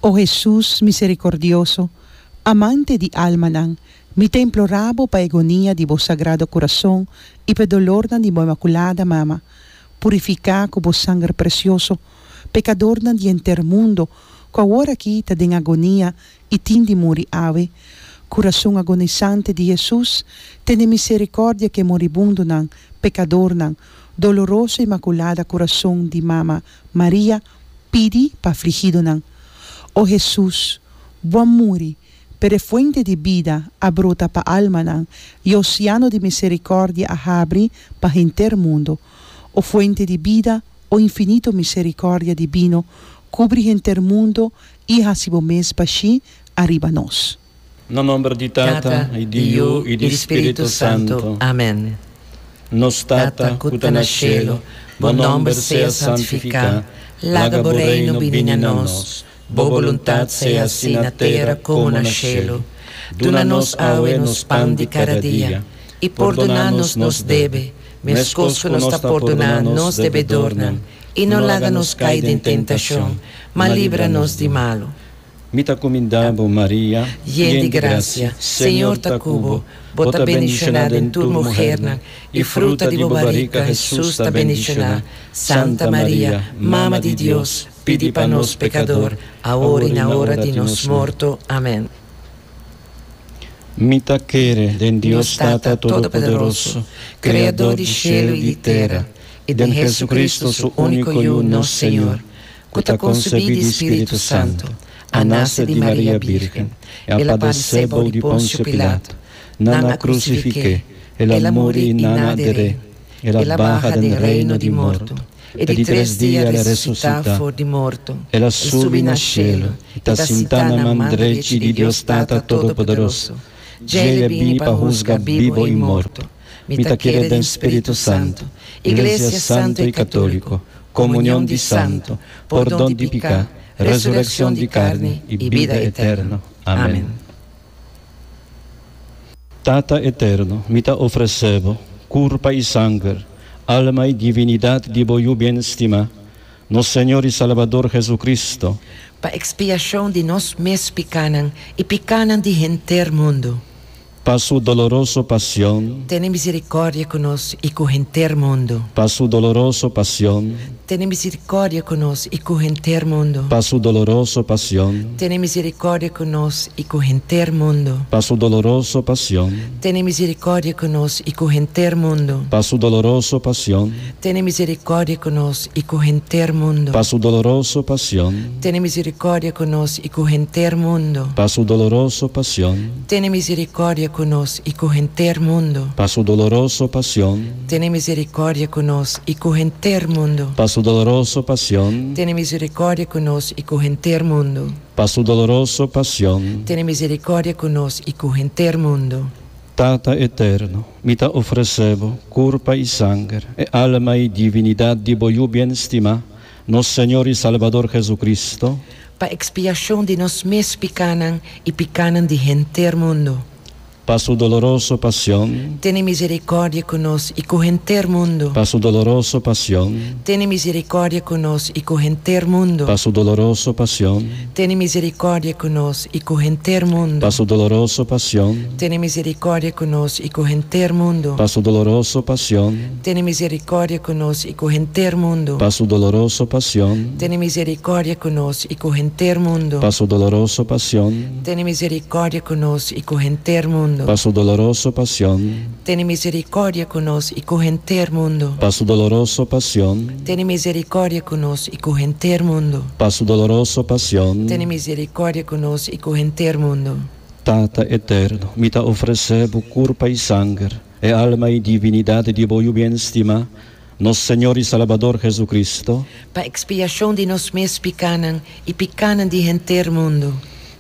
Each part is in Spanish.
Oh Jesús misericordioso, amante di alma nan, mi te imploravo pa agonia di vos sagrado corazón y pe dolor nan di bo imaculada mama, purifica con vos sangue precioso, pecador nan di enter mundo, co ora quita den agonia y tindi muri ave, corazón agonizante di Jesús, tene misericordia que moribundo nan, pecador nan, doloroso imaculada corazón di mama María, pidi pa afligido nan. Oh Jesús, buen muri, per fuente di vida abrota pa alma nan, y oceano di misericordia abri pa inter mundo. O fuente di vida, o infinito misericordia divino, cubri inter mundo, y hasibo mes bashi arriba nos. No nombre di Tata, e di Io, e di Spirito Santo. Amen. Nos Tata, cuta na cielo, bon nombre sea santificat, laga reino vini a nos, bo voluntat sea si na terra como na cielo. Dona-nos aue nos pan de cada dia, e perdona-nos nos debe, mescos que nos está perdonando nos devedornan, e não laga-nos cair em tentação, mas livra-nos de malo. Mita comindabo Maria, llena de gracia, Señor ta cubo, bota bendicionada en tu mujer, y fruta de bobarica Jesús ta bendicionada. Santa María, Mama de Dios, pidi pa nos pecador, ahora y na hora de nos morto. Amén. Mita quere den Dios Tata Todopoderoso, Creador de cielo y de tierra, y de Jesucristo su único y uno Señor, que ta concebida de Espíritu Santo, a nasce de Maria Virgem, ela padeceu de Pôncio Pilato, nana crucifiqué, ela morì e nana adere, ela barra del reino di morto, e di 3 dias ela ressuscita, for de morto, ela subi na cielo, e ta sentata na mão direita de Deus Tata Todo-Poderoso, ele vini pa juzgar vivo e morto, mita quere del Espírito Santo, Igreja Santo e Católico, comunhão de santo, perdão de pecado, resurrección de carne y vida eterna. Amén. Tata eterno, mita ofrecevo, curpa y sangre, alma y divinidad de voyu bien estima, nos Señor y Salvador Jesucristo, pa expiación de nos mes picanan y picanan de enter mundo. Pa su doloroso pasión, Ten misericordia con nos y con enter mundo. pa su doloroso pasión, Ten misericordia con nos y con enter mundo. pa su doloroso pasión, Ten misericordia con nos y con enter mundo. pa su doloroso pasión, Ten misericordia con nos y con enter mundo. pa su doloroso pasión, Ten misericordia con nos y con enter mundo. pa su doloroso pasión, Ten misericordia con nos y con enter mundo. pa su doloroso pasión, Ten misericordia con nos y con enter mundo. pa su doloroso pasión, Ten misericordia con nos y con enter mundo. pa su doloroso pasión, Ten misericordia con nos y con enter mundo. pa su doloroso pasión, Ten misericordia con nos y con enter mundo. Tata eterno, mita ofrecevo, curpa y sangre, e alma y divinidad de voyu bien estima, nos Señor y Salvador Jesucristo, Pa expiación de nos mes picanan y picanan de enter mundo. pa su doloroso pasión, Ten misericordia con nos y con enter mundo. pa su doloroso pasión, Ten misericordia con nos y con enter mundo. pa su doloroso pasión, Ten misericordia con nos y con enter mundo. pa su doloroso pasión, Ten misericordia con nos y con enter mundo. pa su doloroso pasión, Ten misericordia con nos y con enter mundo. pa su doloroso pasión, Ten misericordia con nos y con enter mundo. pa su doloroso pasión, Ten misericordia con nos y con enter mundo. pa su doloroso pasión, Ten misericordia con nos y con enter mundo. pa su doloroso pasión, Ten misericordia con nos y con enter mundo. pa su doloroso pasión, Ten misericordia con nos y con enter mundo. Tata eterno, mita ofrecevo curpa y sangre, e alma y divinidad de voyu bien estima, nos Señor y Salvador Jesucristo, Pa expiación de nos mes picanan y picanan de enter mundo.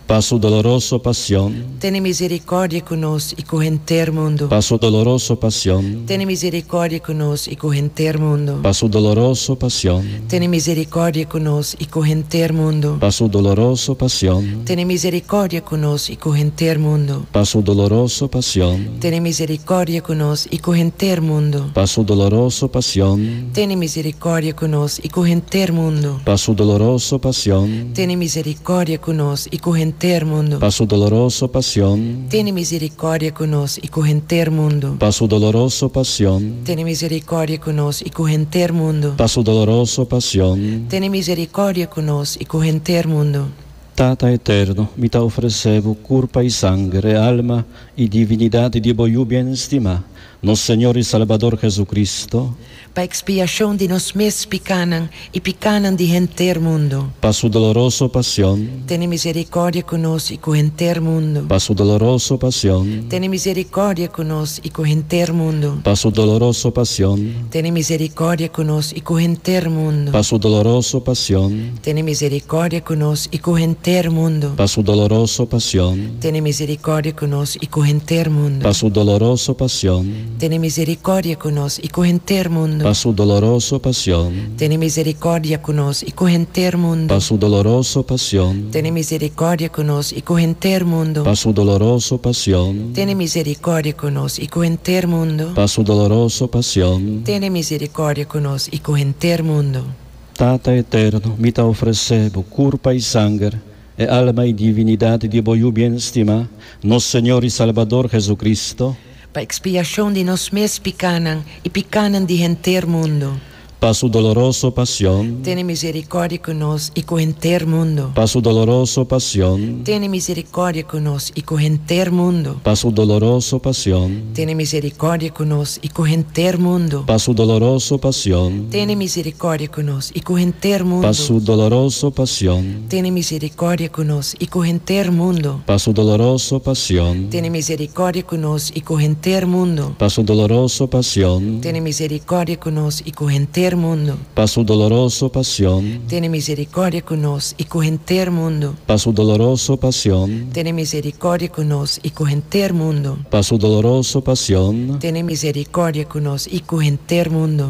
pa su dolorosa pasión, Tiene misericordia con nos y con enter mundo. pa su dolorosa pasión, Tiene misericordia con nos y con enter mundo. pa su dolorosa pasión, Tiene misericordia con nos y con enter mundo. pa su dolorosa pasión, Tiene misericordia con nos y con enter mundo. pa su dolorosa pasión, Tiene misericordia con nos y con enter mundo. pa su dolorosa pasión, Tiene misericordia con nos y con enter mundo. pa su dolorosa pasión, Tiene misericordia con nos y con enter mundo. pa su dolorosa pasión, Tiene misericordia con nos y con enter mundo. pa su dolorosa pasión, Tiene misericordia con nos y con enter mundo. pa su dolorosa pasión. Tiene misericordia con nos y con enter mundo. Tata eterno, mi te ofrecevo curpa y sangre, alma y divinidad de voyu bien estima, nos Señor y Salvador Jesucristo, Pa expiación de nos mes picanan y picanan de enter mundo. pa su dolorosa pasión, Tiene misericordia con nos y con enter mundo. pa su dolorosa pasión, Tiene misericordia con nos y con enter mundo. pa su dolorosa pasión, Tiene misericordia con nos y con enter mundo. pa su dolorosa pasión, Tiene misericordia con nos y con enter mundo. pa su dolorosa pasión, Tiene misericordia con nos y con enter mundo. pa su dolorosa pasión, Tiene misericordia con nos y con enter mundo. pa su dolorosa pasión, Tiene misericordia con nos y con enter mundo. pa su dolorosa pasión, Tiene misericordia con nos y con enter mundo. pa su dolorosa pasión, Tiene misericordia con nos y con enter mundo. pa su dolorosa pasión. Tiene misericordia con nos y con enter mundo. Tata eterno, mi te ofrecevo curpa y sangre, e alma y divinidad de voyu bien estima, nos Señor y Salvador Jesucristo, Pa expiación de nos mes picanan y picanan de enter mundo. pa su dolorosa pasión, Tiene misericordia con nos y con enter mundo. pa su dolorosa pasión, Tiene misericordia con nos y con enter mundo. pa su dolorosa pasión, Tiene misericordia con nos y con enter mundo. pa su dolorosa pasión, Tiene misericordia con nos y con enter mundo. pa su dolorosa pasión, Tiene misericordia con nos y con enter mundo. pa su dolorosa pasión, Tiene misericordia con nos y con enter mundo. pa su dolorosa pasión, Tiene misericordia con nos y con enter mundo. pa su dolorosa pasión, Tiene misericordia con nos y con enter mundo. pa su dolorosa pasión, Tiene misericordia con nos y con enter mundo. pa su dolorosa pasión. Tiene misericordia con nos y con enter mundo.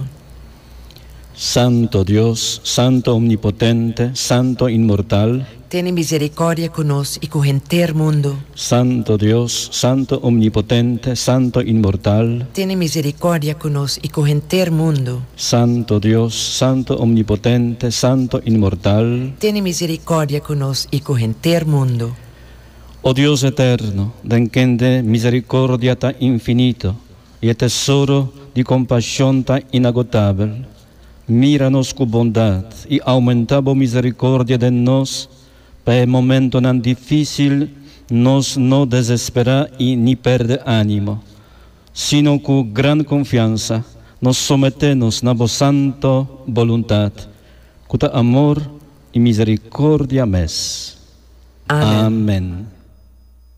Santo Dios, Santo Omnipotente, Santo Inmortal, Tiene misericordia con nos y con enter mundo. Santo Dios, Santo Omnipotente, Santo Inmortal, Tiene misericordia con nos y con enter mundo. Santo Dios, Santo Omnipotente, Santo Inmortal, Tiene misericordia con nos y con enter mundo. oh Dios eterno, den quien de misericordia tan infinito y el tesoro de compasión tan inagotable, míranos con bondad y aumentabo misericordia de nos, para el momento tan difícil nos no desespera y ni perde ánimo, sino con gran confianza nos sometemos a vos santo voluntad, con amor y misericordia mes. Amén. Amén.